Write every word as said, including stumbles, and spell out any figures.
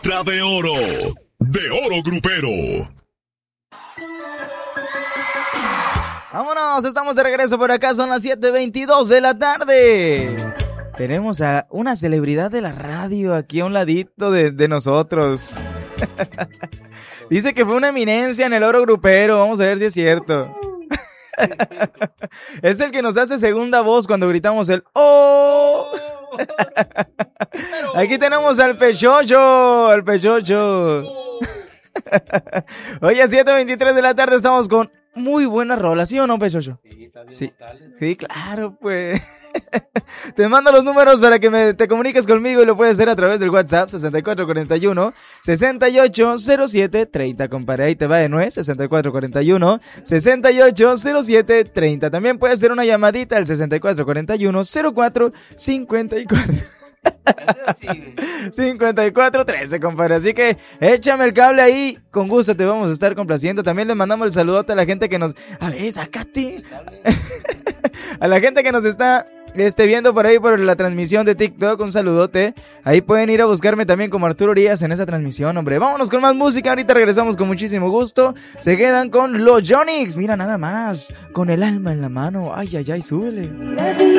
Letra de oro. De Oro Grupero. Vámonos, estamos de regreso por acá, son las siete veintidós de la tarde. Tenemos a una celebridad de la radio aquí a un ladito de, de nosotros. Dice que fue una eminencia en el Oro Grupero, vamos a ver si es cierto. Es el que nos hace segunda voz cuando gritamos el ¡oh! Aquí tenemos al Pechocho, al Pechocho. Oye, siete veintitrés de la tarde estamos con muy buena rola, ¿sí o no, Pechocho? Sí, está bien. Sí, Mortales. sí, claro, pues. Te mando los números para que me, te comuniques conmigo y lo puedes hacer a través del WhatsApp sesenta y cuatro cuarenta y uno, sesenta y ocho cero siete treinta, compadre, ahí te va de nuez, sesenta y cuatro cuarenta y uno, sesenta y ocho cero siete treinta. También puedes hacer una llamadita al sesenta y cuatro cuarenta y uno, cero cuatro cincuenta y cuatro. cincuenta y cuatro trece, compadre. Así que échame el cable ahí. Con gusto te vamos a estar complaciendo. También le mandamos el saludote a la gente que nos... A ver, sacate. A la gente que nos está este, viendo por ahí por la transmisión de TikTok. Un saludote. Ahí pueden ir a buscarme también como Arturo Urias en esa transmisión, hombre. Vámonos con más música. Ahorita regresamos con muchísimo gusto. Se quedan con los Yonix. Mira nada más. Con el alma en la mano. Ay, ay, ay, súbele.